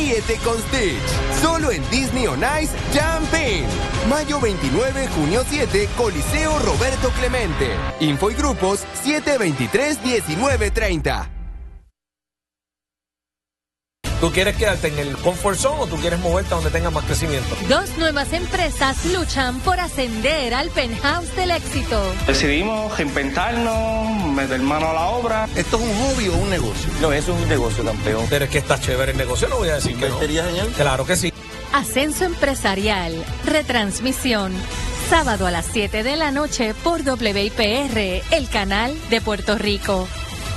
Ríete con Stitch. Solo en Disney On Ice Jump In. Mayo 29, junio 7, Coliseo Roberto Clemente. Info y grupos 723-1930. ¿Tú quieres quedarte en el comfort zone o tú quieres moverte a donde tenga más crecimiento? Dos nuevas empresas luchan por ascender al penthouse del éxito. Decidimos reinventarnos, meter mano a la obra. ¿Esto es un hobby o un negocio? No, es un negocio, campeón. Pero es que está chévere el negocio, no voy a decir que no. ¿Invertirías en él? Claro que sí. Ascenso Empresarial, retransmisión. Sábado a las 7 de la noche por WIPR, el canal de Puerto Rico.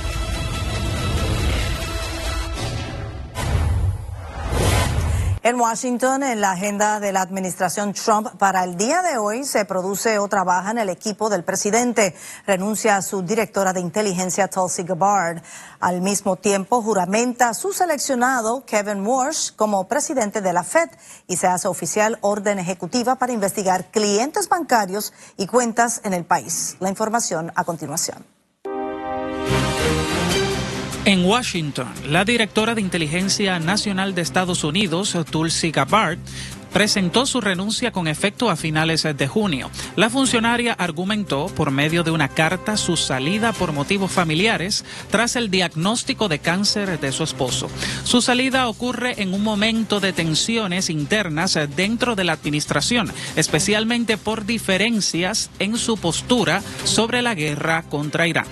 En Washington, en la agenda de la administración Trump para el día de hoy, se produce otra baja en el equipo del presidente. Renuncia a su directora de inteligencia, Tulsi Gabbard. Al mismo tiempo, juramenta a su seleccionado, Kevin Warsh, como presidente de la Fed y se hace oficial orden ejecutiva para investigar clientes bancarios y cuentas en el país. La información a continuación. En Washington, la directora de Inteligencia Nacional de Estados Unidos, Tulsi Gabbard, presentó su renuncia con efecto a finales de junio. La funcionaria argumentó por medio de una carta su salida por motivos familiares tras el diagnóstico de cáncer de su esposo. Su salida ocurre en un momento de tensiones internas dentro de la administración, especialmente por diferencias en su postura sobre la guerra contra Irán.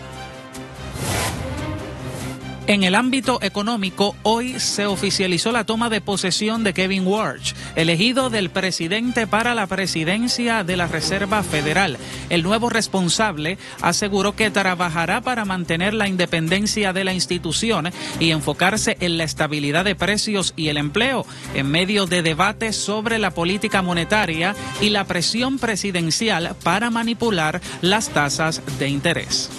En el ámbito económico, hoy se oficializó la toma de posesión de Kevin Warsh, elegido del presidente para la presidencia de la Reserva Federal. El nuevo responsable aseguró que trabajará para mantener la independencia de la institución y enfocarse en la estabilidad de precios y el empleo, en medio de debates sobre la política monetaria y la presión presidencial para manipular las tasas de interés.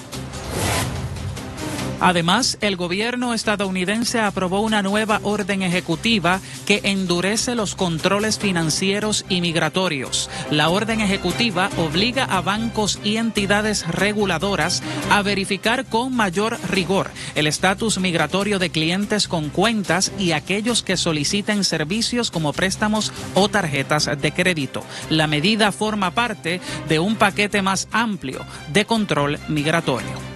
Además, el gobierno estadounidense aprobó una nueva orden ejecutiva que endurece los controles financieros y migratorios. La orden ejecutiva obliga a bancos y entidades reguladoras a verificar con mayor rigor el estatus migratorio de clientes con cuentas y aquellos que soliciten servicios como préstamos o tarjetas de crédito. La medida forma parte de un paquete más amplio de control migratorio.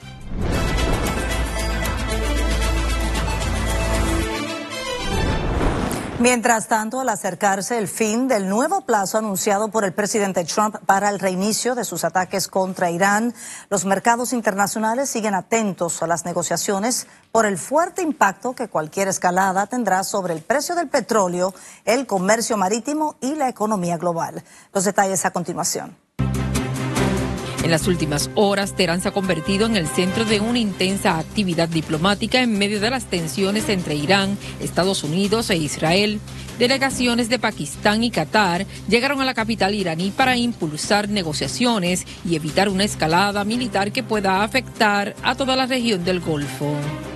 Mientras tanto, al acercarse el fin del nuevo plazo anunciado por el presidente Trump para el reinicio de sus ataques contra Irán, los mercados internacionales siguen atentos a las negociaciones por el fuerte impacto que cualquier escalada tendrá sobre el precio del petróleo, el comercio marítimo y la economía global. Los detalles a continuación. En las últimas horas, Teherán se ha convertido en el centro de una intensa actividad diplomática en medio de las tensiones entre Irán, Estados Unidos e Israel. Delegaciones de Pakistán y Qatar llegaron a la capital iraní para impulsar negociaciones y evitar una escalada militar que pueda afectar a toda la región del Golfo.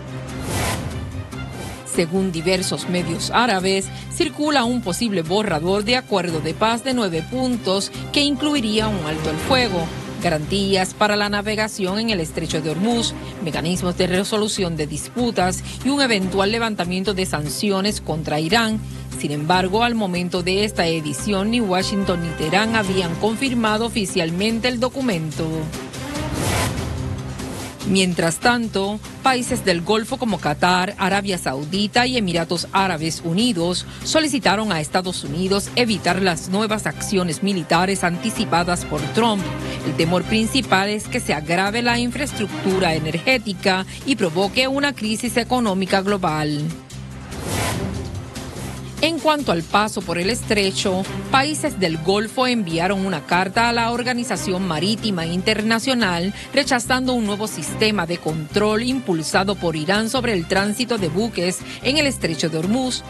Según diversos medios árabes, circula un posible borrador de acuerdo de paz de 9 puntos que incluiría un alto el fuego, garantías para la navegación en el estrecho de Hormuz, mecanismos de resolución de disputas y un eventual levantamiento de sanciones contra Irán. Sin embargo, al momento de esta edición, ni Washington ni Teherán habían confirmado oficialmente el documento. Mientras tanto, países del Golfo como Qatar, Arabia Saudita y Emiratos Árabes Unidos solicitaron a Estados Unidos evitar las nuevas acciones militares anticipadas por Trump. El temor principal es que se agrave la infraestructura energética y provoque una crisis económica global. En cuanto al paso por el estrecho, países del Golfo enviaron una carta a la Organización Marítima Internacional rechazando un nuevo sistema de control impulsado por Irán sobre el tránsito de buques en el estrecho de Hormuz.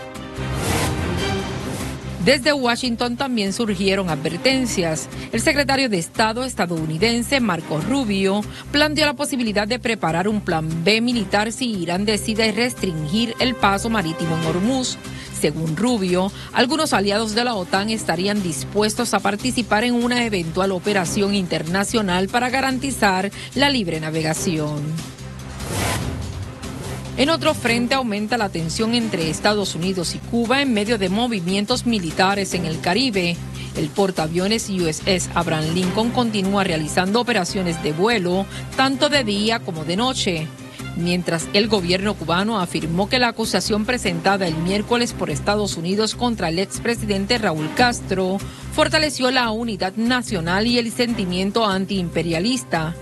Desde Washington también surgieron advertencias. El secretario de Estado estadounidense, Marco Rubio, planteó la posibilidad de preparar un plan B militar si Irán decide restringir el paso marítimo en Hormuz. Según Rubio, algunos aliados de la OTAN estarían dispuestos a participar en una eventual operación internacional para garantizar la libre navegación. En otro frente aumenta la tensión entre Estados Unidos y Cuba en medio de movimientos militares en el Caribe. El portaaviones USS Abraham Lincoln continúa realizando operaciones de vuelo tanto de día como de noche, mientras el gobierno cubano afirmó que la acusación presentada el miércoles por Estados Unidos contra el expresidente Raúl Castro fortaleció la unidad nacional y el sentimiento antiimperialista.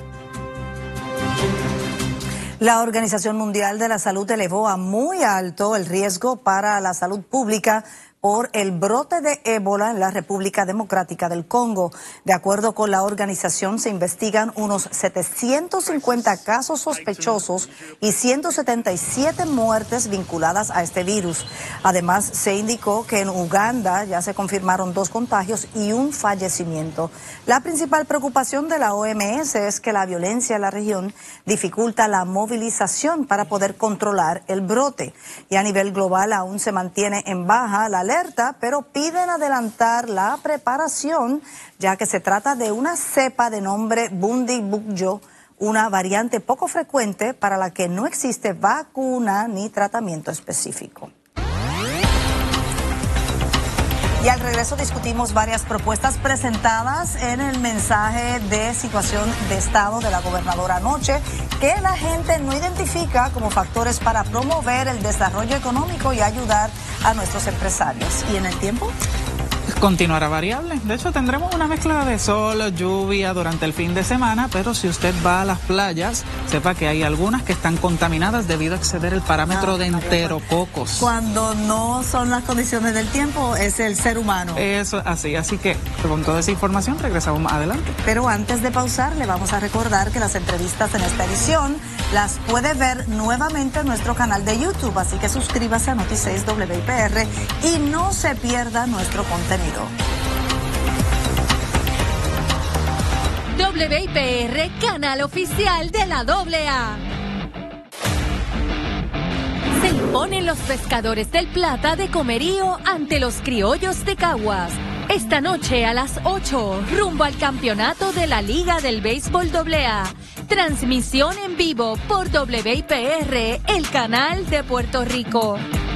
La Organización Mundial de la Salud elevó a muy alto el riesgo para la salud pública por el brote de ébola en la República Democrática del Congo. De acuerdo con la organización, se investigan unos 750 casos sospechosos y 177 muertes vinculadas a este virus. Además, se indicó que en Uganda ya se confirmaron 2 contagios y un fallecimiento. La principal preocupación de la OMS es que la violencia en la región dificulta la movilización para poder controlar el brote. Y a nivel global aún se mantiene en baja la alerta, pero piden adelantar la preparación, ya que se trata de una cepa de nombre Bundibugyo, una variante poco frecuente para la que no existe vacuna ni tratamiento específico. Y al regreso discutimos varias propuestas presentadas en el mensaje de situación de estado de la gobernadora anoche, que la gente no identifica como factores para promover el desarrollo económico y ayudar a nuestros empresarios. ¿Y en el tiempo? Continuará variable. De hecho, tendremos una mezcla de sol, lluvia durante el fin de semana, pero si usted va a las playas, sepa que hay algunas que están contaminadas debido a exceder el parámetro de enterococos. Cuando no son las condiciones del tiempo, es el ser humano. Eso así que con toda esa información regresamos más adelante. Pero antes de pausar, le vamos a recordar que las entrevistas en esta edición las puede ver nuevamente en nuestro canal de YouTube, así que suscríbase a Noti6 WIPR y no se pierda nuestro contenido. WIPR, canal oficial de la AA. Se imponen los pescadores del Plata de Comerío ante los criollos de Caguas. Esta noche a las 8, rumbo al campeonato de la Liga del Béisbol AA. Transmisión en vivo por WIPR, el canal de Puerto Rico.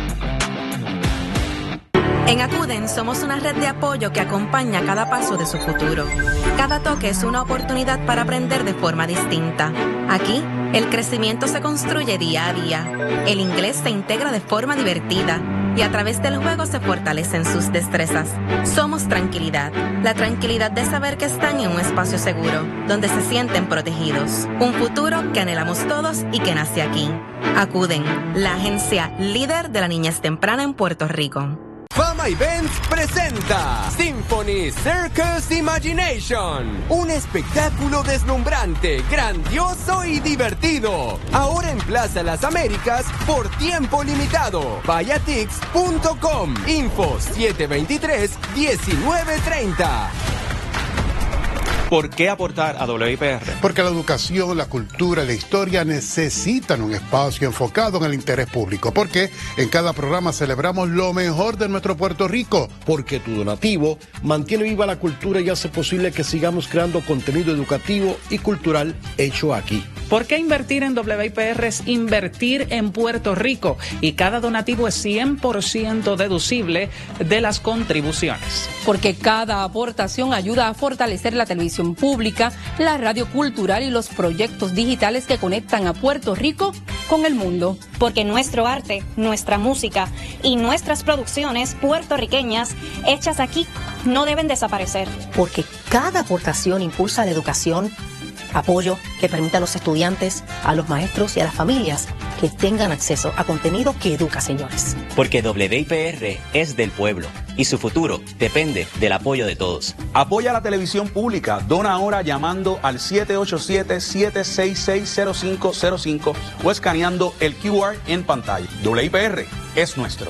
En Acuden somos una red de apoyo que acompaña cada paso de su futuro. Cada toque es una oportunidad para aprender de forma distinta. Aquí, el crecimiento se construye día a día. El inglés se integra de forma divertida y a través del juego se fortalecen sus destrezas. Somos tranquilidad, la tranquilidad de saber que están en un espacio seguro, donde se sienten protegidos. Un futuro que anhelamos todos y que nace aquí. Acuden, la agencia líder de la niñez temprana en Puerto Rico. Fama Events presenta Symphony Circus Imagination, un espectáculo deslumbrante, grandioso y divertido. Ahora en Plaza Las Américas por tiempo limitado. Vayatix.com. Info 723-1930. ¿Por qué aportar a WIPR? Porque la educación, la cultura y la historia necesitan un espacio enfocado en el interés público. Porque en cada programa celebramos lo mejor de nuestro Puerto Rico. Porque tu donativo mantiene viva la cultura y hace posible que sigamos creando contenido educativo y cultural hecho aquí. ¿Por qué invertir en WIPR es invertir en Puerto Rico? Y cada donativo es 100% deducible de las contribuciones. Porque cada aportación ayuda a fortalecer la televisión pública, la radio cultural y los proyectos digitales que conectan a Puerto Rico con el mundo. Porque nuestro arte, nuestra música y nuestras producciones puertorriqueñas hechas aquí no deben desaparecer. Porque cada aportación impulsa la educación, apoyo que permita a los estudiantes, a los maestros y a las familias que tengan acceso a contenido que educa, señores. Porque WIPR es del pueblo y su futuro depende del apoyo de todos. Apoya la televisión pública. Dona ahora llamando al 787-766-0505 o escaneando el QR en pantalla. WIPR es nuestro.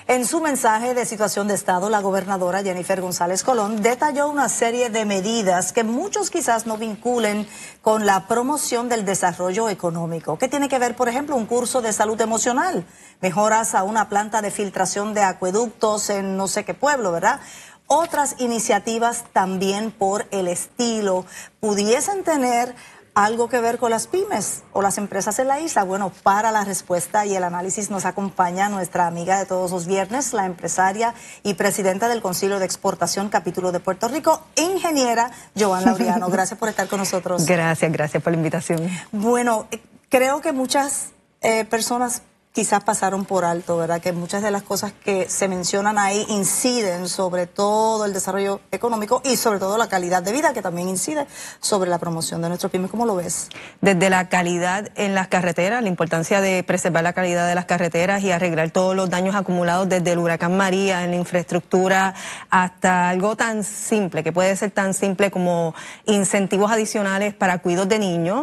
En su mensaje de situación de Estado, la gobernadora Jennifer González Colón detalló una serie de medidas que muchos quizás no vinculen con la promoción del desarrollo económico. ¿Qué tiene que ver, por ejemplo, un curso de salud emocional? Mejoras a una planta de filtración de acueductos en no sé qué pueblo, ¿verdad? Otras iniciativas también por el estilo pudiesen tener algo que ver con las pymes o las empresas en la isla. Bueno, para la respuesta y el análisis nos acompaña nuestra amiga de todos los viernes, la empresaria y presidenta del Concilio de Exportación Capítulo de Puerto Rico, ingeniera Joan Laureano. Gracias por estar con nosotros. Gracias por la invitación. Bueno, creo que muchas personas quizás pasaron por alto, ¿verdad? Que muchas de las cosas que se mencionan ahí inciden sobre todo el desarrollo económico y sobre todo la calidad de vida, que también incide sobre la promoción de nuestro pymes. ¿Cómo lo ves? Desde la calidad en las carreteras, la importancia de preservar la calidad de las carreteras y arreglar todos los daños acumulados desde el huracán María en la infraestructura hasta algo tan simple, que puede ser tan simple como incentivos adicionales para cuidados de niños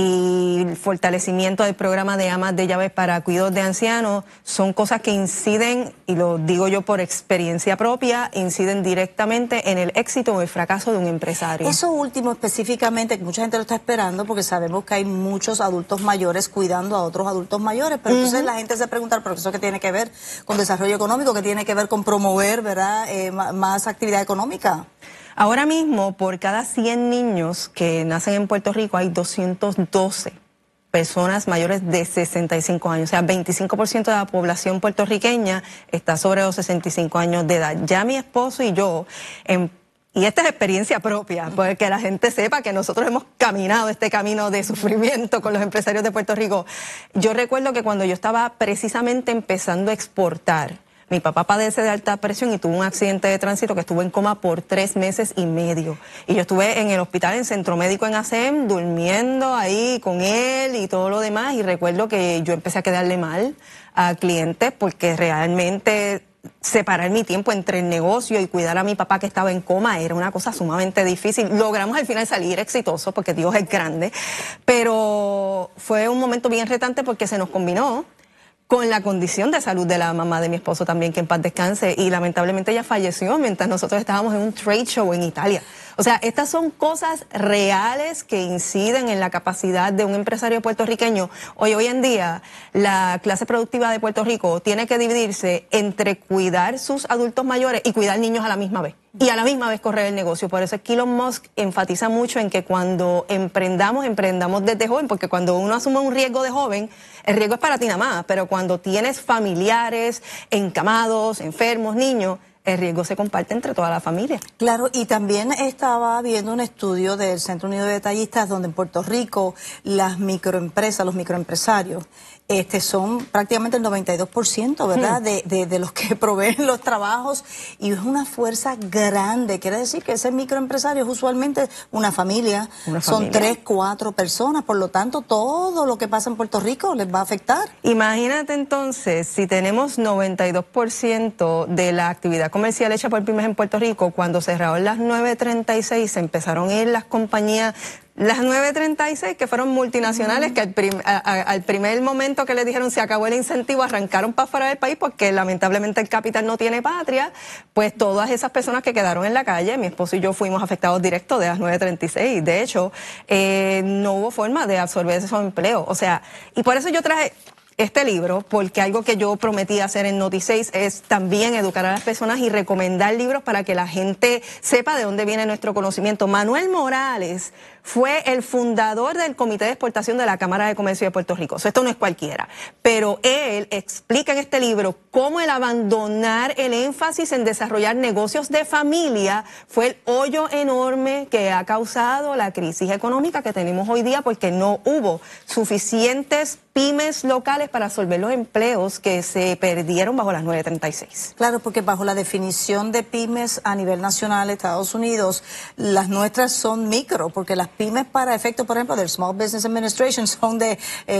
y el fortalecimiento del programa de amas de llaves para cuidados de ancianos. Son cosas que inciden, y lo digo yo por experiencia propia, inciden directamente en el éxito o el fracaso de un empresario. Eso último específicamente, que mucha gente lo está esperando porque sabemos que hay muchos adultos mayores cuidando a otros adultos mayores, pero entonces la gente se pregunta, ¿pero eso qué tiene que ver con desarrollo económico? ¿Qué tiene que ver con promover, verdad, más actividad económica? Ahora mismo, por cada 100 niños que nacen en Puerto Rico, hay 212 personas mayores de 65 años. O sea, 25% de la población puertorriqueña está sobre los 65 años de edad. Ya mi esposo y yo, y esta es experiencia propia, porque la gente sepa que nosotros hemos caminado este camino de sufrimiento con los empresarios de Puerto Rico. Yo recuerdo que cuando yo estaba precisamente empezando a exportar, mi papá padece de alta presión y tuvo un accidente de tránsito que estuvo en coma por 3 meses y medio. Y yo estuve en el hospital, en Centro Médico en ASEM, durmiendo ahí con él y todo lo demás. Y recuerdo que yo empecé a quedarle mal a clientes porque realmente separar mi tiempo entre el negocio y cuidar a mi papá que estaba en coma era una cosa sumamente difícil. Logramos al final salir exitosos porque Dios es grande, pero fue un momento bien retante porque se nos combinó con la condición de salud de la mamá de mi esposo también, que en paz descanse, y lamentablemente ella falleció mientras nosotros estábamos en un trade show en Italia. O sea, estas son cosas reales que inciden en la capacidad de un empresario puertorriqueño. Hoy en día, la clase productiva de Puerto Rico tiene que dividirse entre cuidar sus adultos mayores y cuidar niños a la misma vez. Y a la misma vez correr el negocio. Por eso es que Elon Musk enfatiza mucho en que cuando emprendamos desde joven, porque cuando uno asume un riesgo de joven, el riesgo es para ti nada más, pero cuando tienes familiares, encamados, enfermos, niños, el riesgo se comparte entre toda la familia. Claro, y también estaba viendo un estudio del Centro Unido de Detallistas donde en Puerto Rico las microempresas, los microempresarios, son prácticamente el 92%, ¿verdad? De los que proveen los trabajos, y es una fuerza grande. Quiere decir que ese microempresario es usualmente una familia, son 3, 4 personas, por lo tanto todo lo que pasa en Puerto Rico les va a afectar. Imagínate entonces, si tenemos 92% de la actividad comercial hecha por pymes en Puerto Rico, cuando cerraron las 9:36 se empezaron a ir las compañías. Las 9:36 que fueron multinacionales, que al primer momento que les dijeron se acabó el incentivo, arrancaron para fuera del país porque lamentablemente el capital no tiene patria. Pues todas esas personas que quedaron en la calle, mi esposo y yo fuimos afectados directos de las 9:36. De hecho, no hubo forma de absorber esos empleos. O sea, y por eso yo traje este libro, porque algo que yo prometí hacer en Noti6 es también educar a las personas y recomendar libros para que la gente sepa de dónde viene nuestro conocimiento. Manuel Morales fue el fundador del Comité de Exportación de la Cámara de Comercio de Puerto Rico. Esto no es cualquiera, pero él explica en este libro cómo el abandonar el énfasis en desarrollar negocios de familia fue el hoyo enorme que ha causado la crisis económica que tenemos hoy día, porque no hubo suficientes pymes locales para absorber los empleos que se perdieron bajo las 9:36. Claro, porque bajo la definición de pymes a nivel nacional, Estados Unidos, las nuestras son micro, porque las pymes para efectos, por ejemplo, del Small Business Administration son de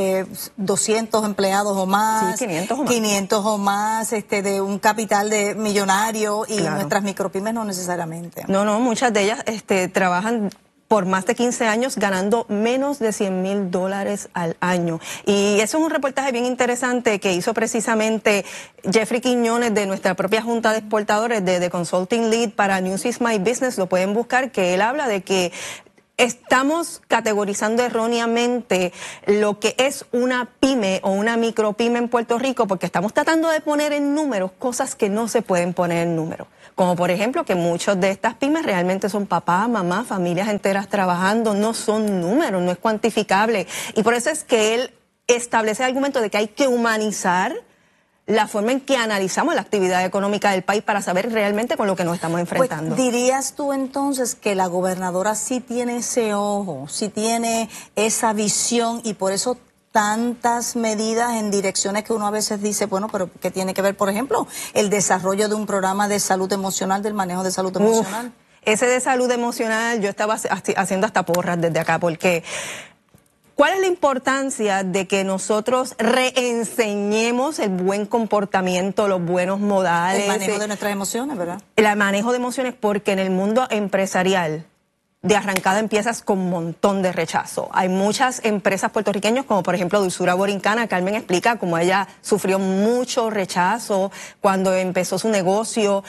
200 empleados o más, sí, 500 o más, 500 o más, de un capital de millonario, y claro, nuestras micropymes no necesariamente. No, muchas de ellas trabajan por más de 15 años ganando menos de $100,000 al año. Y eso es un reportaje bien interesante que hizo precisamente Jeffrey Quiñones de nuestra propia Junta de Exportadores de Consulting Lead para News is My Business, lo pueden buscar, que él habla de que estamos categorizando erróneamente lo que es una pyme o una micropyme en Puerto Rico porque estamos tratando de poner en números cosas que no se pueden poner en números. Como por ejemplo que muchos de estas pymes realmente son papá, mamá, familias enteras trabajando, no son números, no es cuantificable. Y por eso es que él establece el argumento de que hay que humanizar la forma en que analizamos la actividad económica del país para saber realmente con lo que nos estamos enfrentando. Pues, ¿dirías tú entonces que la gobernadora sí tiene ese ojo, sí tiene esa visión y por eso tantas medidas en direcciones que uno a veces dice, bueno, pero ¿qué tiene que ver, por ejemplo, el desarrollo de un programa de salud emocional, del manejo de salud emocional? Ese de salud emocional yo estaba haciendo hasta porras desde acá, porque ¿cuál es la importancia de que nosotros reenseñemos el buen comportamiento, los buenos modales? El manejo de nuestras emociones, ¿verdad? El manejo de emociones, porque en el mundo empresarial de arrancada empiezas con un montón de rechazo. Hay muchas empresas puertorriqueñas, como por ejemplo Dulzura Borincana. Carmen explica cómo ella sufrió mucho rechazo cuando empezó su negocio.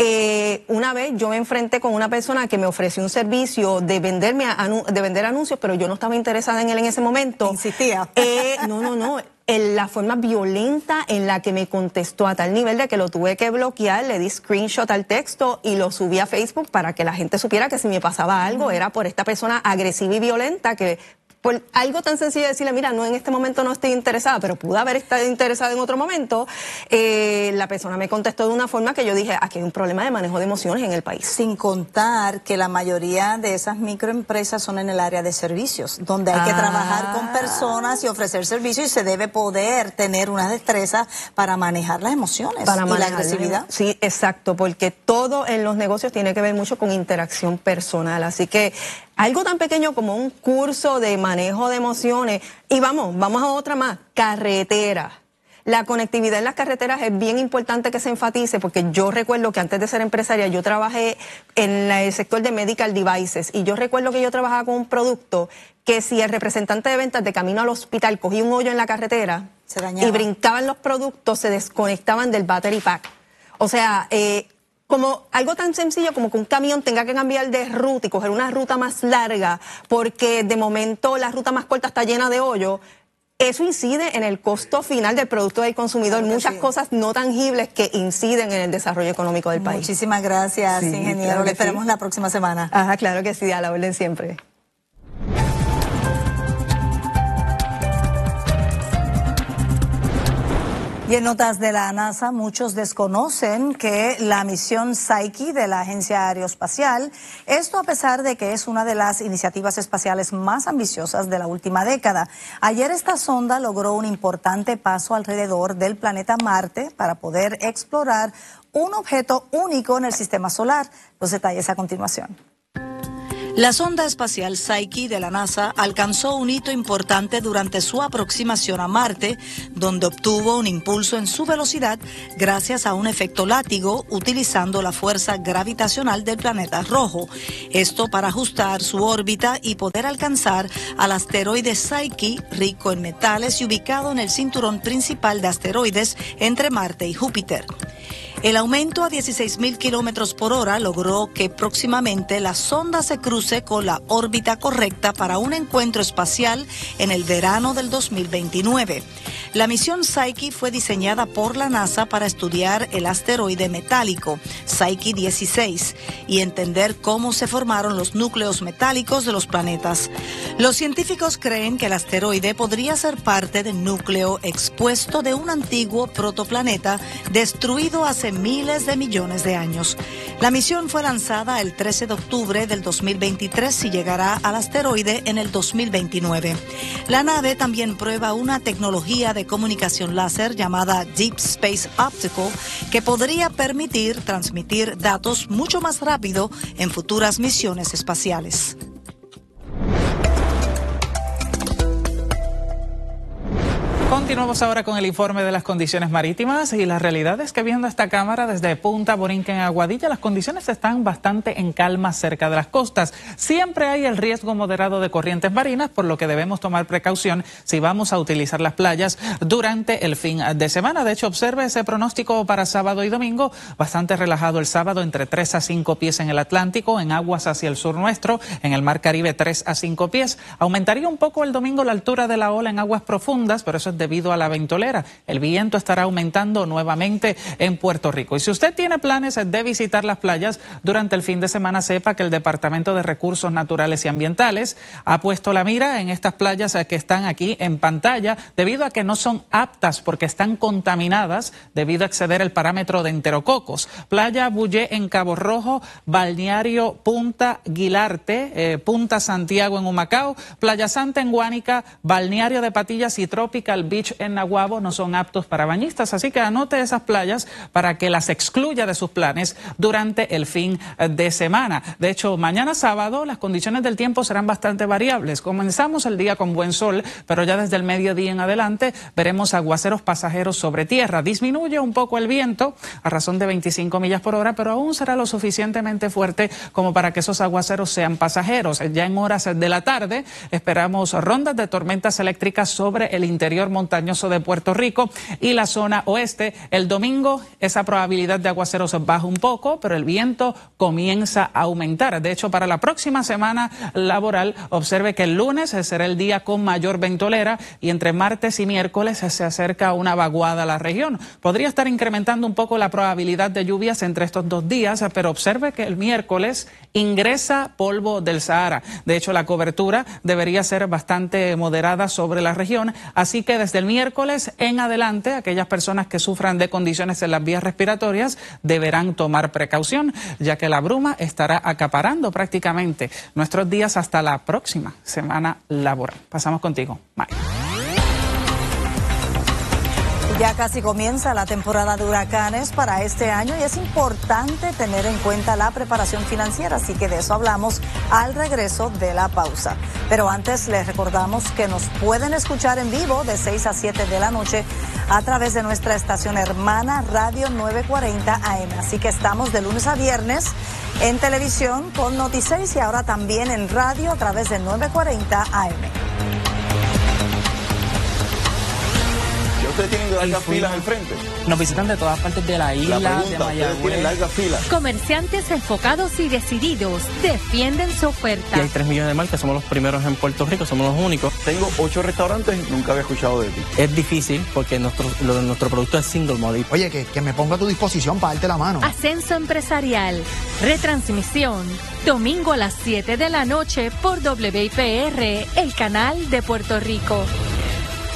Una vez yo me enfrenté con una persona que me ofreció un servicio de vender anuncios, pero yo no estaba interesada en él en ese momento. ¿Insistía? No. La forma violenta en la que me contestó, a tal nivel de que lo tuve que bloquear, le di screenshot al texto y lo subí a Facebook para que la gente supiera que si me pasaba algo era por esta persona agresiva y violenta, que por algo tan sencillo de decirle, mira, no, en este momento no estoy interesada, pero pude haber estado interesada en otro momento. La persona me contestó de una forma que yo dije, aquí hay un problema de manejo de emociones en el país. Sin contar que la mayoría de esas microempresas son en el área de servicios, donde hay que trabajar con personas y ofrecer servicios, y se debe poder tener una destreza para manejar las emociones y la agresividad. Sí, exacto, porque todo en los negocios tiene que ver mucho con interacción personal, así que algo tan pequeño como un curso de manejo de emociones. Y vamos a otra más, carretera. La conectividad en las carreteras es bien importante que se enfatice, porque yo recuerdo que antes de ser empresaria yo trabajé en el sector de medical devices, y yo recuerdo que yo trabajaba con un producto que si el representante de ventas de camino al hospital cogía un hoyo en la carretera y brincaban los productos, se desconectaban del battery pack. O sea, como algo tan sencillo como que un camión tenga que cambiar de ruta y coger una ruta más larga porque de momento la ruta más corta está llena de hoyo, eso incide en el costo final del producto del consumidor. Muchas cosas no tangibles que inciden en el desarrollo económico del país. Muchísimas gracias, ingeniero. Claro, le esperamos la próxima semana. Ajá, claro que sí, a la orden siempre. Y en notas de la NASA, muchos desconocen que la misión Psyche de la Agencia Aeroespacial, esto a pesar de que es una de las iniciativas espaciales más ambiciosas de la última década. Ayer esta sonda logró un importante paso alrededor del planeta Marte para poder explorar un objeto único en el sistema solar. Los detalles a continuación. La sonda espacial Psyche de la NASA alcanzó un hito importante durante su aproximación a Marte, donde obtuvo un impulso en su velocidad gracias a un efecto látigo utilizando la fuerza gravitacional del planeta rojo. Esto para ajustar su órbita y poder alcanzar al asteroide Psyche, rico en metales y ubicado en el cinturón principal de asteroides entre Marte y Júpiter. El aumento a 16.000 kilómetros por hora logró que próximamente la sonda se cruce con la órbita correcta para un encuentro espacial en el verano del 2029. La misión Psyche fue diseñada por la NASA para estudiar el asteroide metálico Psyche 16 y entender cómo se formaron los núcleos metálicos de los planetas. Los científicos creen que el asteroide podría ser parte del núcleo expuesto de un antiguo protoplaneta destruido hace miles de millones de años. La misión fue lanzada el 13 de octubre del 2023 y llegará al asteroide en el 2029. La nave también prueba una tecnología de comunicación láser llamada Deep Space Optical que podría permitir transmitir datos mucho más rápido en futuras misiones espaciales. Continuamos ahora con el informe de las condiciones marítimas y la realidad es que viendo esta cámara desde Punta Borinquen en Aguadilla, las condiciones están bastante en calma cerca de las costas. Siempre hay el riesgo moderado de corrientes marinas, por lo que debemos tomar precaución si vamos a utilizar las playas durante el fin de semana. De hecho, observe ese pronóstico para sábado y domingo, bastante relajado el sábado, entre 3 a 5 pies en el Atlántico, en aguas hacia el sur nuestro, en el Mar Caribe 3 a 5 pies. Aumentaría un poco el domingo la altura de la ola en aguas profundas, pero eso es debido a la ventolera. El viento estará aumentando nuevamente en Puerto Rico. Y si usted tiene planes de visitar las playas durante el fin de semana, sepa que el Departamento de Recursos Naturales y Ambientales ha puesto la mira en estas playas que están aquí en pantalla, debido a que no son aptas porque están contaminadas debido a exceder el parámetro de enterococos. Playa Bullé en Cabo Rojo, Balneario Punta Guilarte, Punta Santiago en Humacao, Playa Santa en Guánica, Balneario de Patillas y Tropical Beach en Naguabo no son aptos para bañistas, así que anote esas playas para que las excluya de sus planes durante el fin de semana. De hecho, mañana sábado las condiciones del tiempo serán bastante variables. Comenzamos el día con buen sol, pero ya desde el mediodía en adelante veremos aguaceros pasajeros sobre tierra. Disminuye un poco el viento a razón de 25 millas por hora, pero aún será lo suficientemente fuerte como para que esos aguaceros sean pasajeros. Ya en horas de la tarde esperamos rondas de tormentas eléctricas sobre el interior montañoso de Puerto Rico y la zona oeste. El domingo esa probabilidad de aguaceros baja un poco, pero el viento comienza a aumentar. De hecho, para la próxima semana laboral, observe que el lunes será el día con mayor ventolera y entre martes y miércoles se acerca una vaguada a la región. Podría estar incrementando un poco la probabilidad de lluvias entre estos 2 días, pero observe que el miércoles ingresa polvo del Sahara. De hecho, la cobertura debería ser bastante moderada sobre la región, así que desde el miércoles en adelante, aquellas personas que sufran de condiciones en las vías respiratorias deberán tomar precaución, ya que la bruma estará acaparando prácticamente nuestros días hasta la próxima semana laboral. Pasamos contigo, Mike. Ya casi comienza la temporada de huracanes para este año y es importante tener en cuenta la preparación financiera, así que de eso hablamos al regreso de la pausa. Pero antes les recordamos que nos pueden escuchar en vivo de 6 a 7 de la noche a través de nuestra estación hermana Radio 940 AM. Así que estamos de lunes a viernes en televisión con Noti6 y ahora también en radio a través de 940 AM. ¿Ustedes tienen largas filas al frente? Nos visitan de todas partes de la isla, de Mayagüez. ¿Tienen largas filas? Comerciantes enfocados y decididos defienden su oferta. Y hay 3 millones de marcas, somos los primeros en Puerto Rico, somos los únicos. Tengo 8 restaurantes y nunca había escuchado de ti. Es difícil porque nuestro producto es single malt. Oye, que me ponga a tu disposición para darte la mano. Ascenso Empresarial, retransmisión, domingo a las 7 de la noche por WIPR, el canal de Puerto Rico.